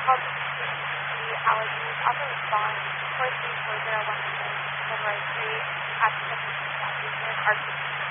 called the allergies auto response 43401 February 3 at 7 with RTC.